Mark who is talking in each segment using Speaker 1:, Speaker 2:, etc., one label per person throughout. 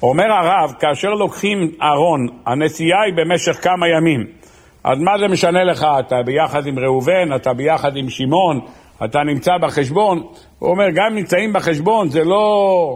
Speaker 1: אומר הרב, כאשר לוקחים ארון, הנסיעה היא במשך כמה ימים. אז מה זה משנה לך? אתה ביחד עם ראובן, אתה ביחד עם שמעון, אתה נמצא בחשבון. הוא אומר, גם נמצאים בחשבון, זה לא...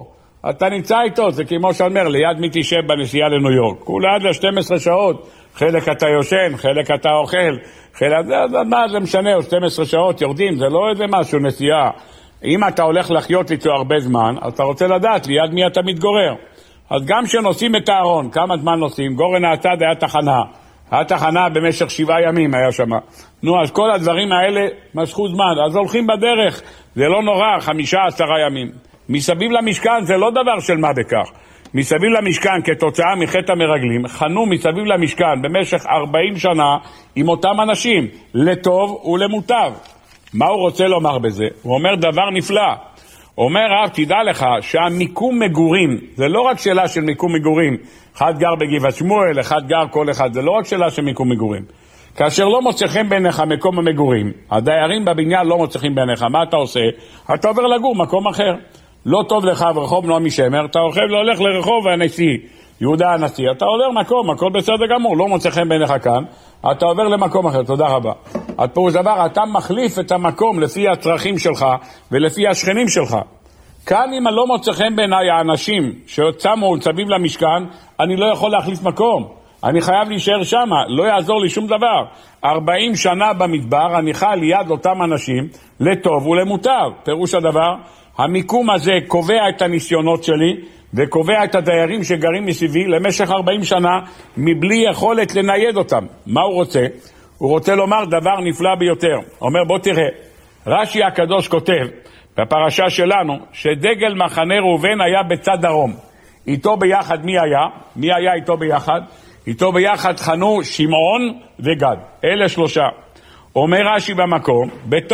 Speaker 1: אתה נמצא איתו, זה כמו שאומר, ליד מי תשב בנסיעה לניו יורק. כולה עד ל-12 שעות, חלק אתה יושן, חלק אתה אוכל, חלק... מה זה משנה, 12 שעות יורדים, זה לא איזה משהו נסיעה. אם אתה הולך לחיות איתו הרבה זמן, אז אתה רוצה לדעת ליד מי אתה מתגורר. אז גם שנוסעים את הארון, כמה זמן נוסעים? גורן העתד היה תחנה. היה תחנה במשך 7 ימים היה שם. נו, אז כל הדברים האלה משכו זמן. אז הולכים בדרך, זה לא נורא, 5-10 ימים. מסביב למשכן זה לא דבר של מה בכך. מסביב למשכן כתוצאה מחטא המרגלים, חנו מסביב למשכן במשך 40 שנה עם אותם אנשים, לטוב ולמוטב. מה הוא רוצה לומר בזה? הוא אומר דבר נפלא. הוא אומר, תדע לך שהמיקום מגורים, זה לא רק שאלה של מיקום מגורים, אחד גר בגבעת שמואל, אחד גר כל אחד, זה לא רק שאלה של מיקום מגורים. כאשר לא מוצא חן בעיניך מקום המגורים, הדיירים בבניין לא מוצא חן בעיניך, מה אתה עושה? אתה עובר לגור מקום אחר. לא טוב לך ברחוב נעמי שמר, אתה הולך לרחוב הנשיא, יהודה הנשיא, אתה עובר מקום, הכל בסדר גמור, לא מוצא חן בעיניך כאן, אתה עובר למקום אחר, תודה רבה. פירוש דבר, אתה מחליף את המקום לפי הצרכים שלך ולפי השכנים שלך. כאן אם לא מוצא חן בעיניי האנשים שצמו סביב למשכן, אני לא יכול להחליף מקום. אני חייב להישאר שם, לא יעזור לי שום דבר. 40 שנה במדבר, אני חי ליד אותם אנשים, לטוב ולמוטב. פירוש הדבר, המיקום הזה קובע את הניסיונות שלי, וקובע את הדיירים שגרים מסביבי למשך 40 שנה, מבלי יכולת לנייד אותם. מה הוא רוצה? הוא רוצה לומר דבר נפלא ביותר. הוא אומר, בוא תראה, רש"י הקדוש כותב, בפרשה שלנו, שדגל מחנה ראובן היה בצד דרום. איתו ביחד מי היה? מי היה איתו ביחד? איתו ביחד חנו שמעון וגד. אלה 3. אומר רש"י במקום,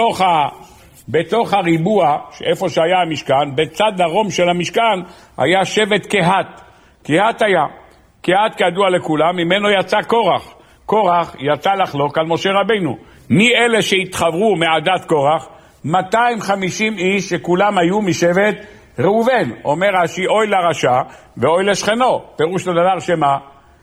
Speaker 1: בתוך הריבוע, איפה שהיה המשכן, בצד דרום של המשכן, היה שבט קהת. קהת היה. קהת כידוע לכולם, ממנו יצא קורח. קורח יצא לחלוק על משה רבינו. מי אלה שהתחברו מעדת קורח? 250 איש שכולם היו משבט ראובן. אומר רש"י, אוי לרשע ואוי לשכנו. פירוש לדבר שמה?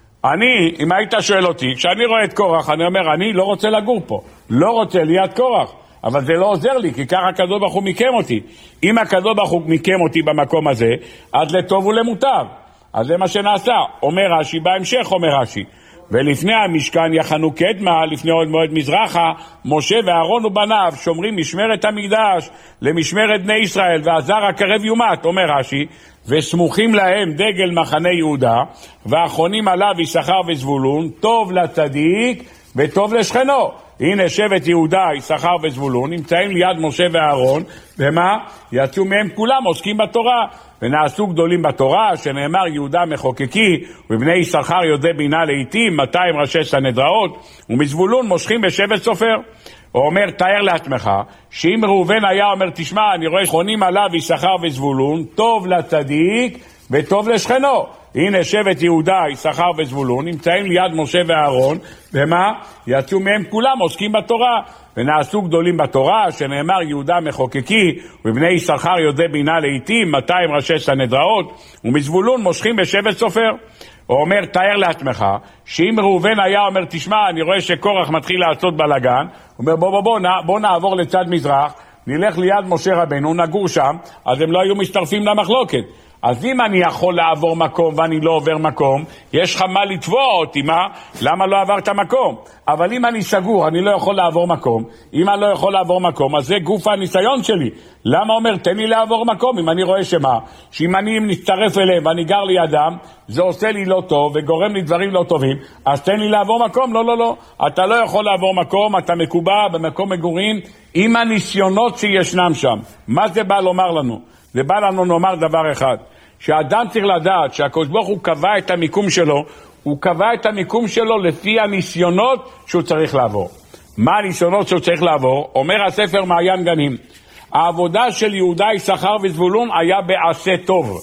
Speaker 1: אני, אם היית שואל אותי, כשאני רואה את קורח, אני אומר, אני לא רוצה לגור פה. לא רוצה ליד קורח. אבל זה לא עוזר לי, כי ככה הקדוש ברוך הוא מיקם אותי. אם הקדוש ברוך הוא מיקם אותי במקום הזה, אז לטוב ולמוטב. אז זה מה שנעשה. אומר רש"י, בהמשך אומר רש"י, ולפני המשכן יחנו קדמה, לפני עוד מועד מזרחה, משה ואהרון ובניו שומרים משמרת המקדש למשמרת בני ישראל, והזר הקרב יומת, אומר רש"י, וסמוכים להם דגל מחנה יהודה, ואחרונים עליו יששכר וזבולון, טוב לצדיק וטוב לשכנו. הנה שבט יהודה, יששכר וזבולון, נמצאים ליד משה ואהרון, ומה? יצאו מהם כולם, עוסקים בתורה, ונעשו גדולים בתורה, שנאמר יהודה מחוקקי, ובני יששכר יודע בינה לעתים, 200 ראשי סנהדריות, ומזבולון מושכים בשבט סופר. הוא אומר, תאר לעצמך, שאם ראובן היה אומר, תשמע, אני רואה שכונים עליו יששכר וזבולון, טוב לצדיק וטוב לשכנו. הנה שבט יהודה, יששכר וזבולון, נמצאים ליד משה ואהרון, ומה? יצאו מהם כולם, עוסקים בתורה, ונעשו גדולים בתורה, שנאמר יהודה מחוקקי, ובני יששכר יודע בינה לעתים, 200 ראשי סנהדריות, ומזבולון מושכים בשבט סופר. הוא אומר, תאר לעצמך, שאם ראובן היה אומר, תשמע, אני רואה שקורח מתחיל לעשות בלגן, הוא אומר, בוא נעבור לצד מזרח, נלך ליד משה רבנו, נגור שם, אז הם לא היו מצטרפים למחלוקת. אז אם אני יכול לעבור מקום ואני לא עובר מקום, יש לך מה לתבוע אותי, מה? למה לא עברת מקום? אבל אם אני סגור, אני לא יכול לעבור מקום. אם אני לא יכול לעבור מקום, אז זה גוף הניסיון שלי. למה אומר, תן לי לעבור מקום? אם אני רואה שמה? שאם אני נצטרף אליהם ואני גר לידם, זה עושה לי לא טוב וגורם לי דברים לא טובים, אז תן לי לעבור מקום? לא, לא, לא. אתה לא יכול לעבור מקום, אתה מקובע במקום מגורים עם הניסיונות שישנם שם. מה זה בא לומר לנו? זה בא לנו לומר דבר אחד. שהאדם צריך לדעת שהקדוש ברוך הוא קבע את המיקום שלו, הוא קבע את המיקום שלו לפי הניסיונות שהוא צריך לעבור. מה הניסיונות שהוא צריך לעבור? אומר הספר מעיין גנים, העבודה של יהודה, יששכר וזבולון היה בעשה טוב.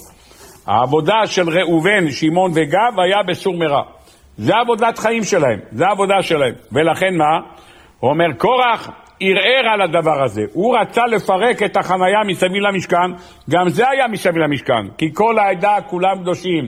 Speaker 1: העבודה של ראובן, שמעון וגד היה בסור מרע. זה עבודת חיים שלהם, זה העבודה שלהם. ולכן מה? הוא אומר, קורח ערער על הדבר הזה. הוא רצה לפרק את החניה מסביב למשכן, גם זה היה מסביב למשכן, כי כל העדה כולם קדושים.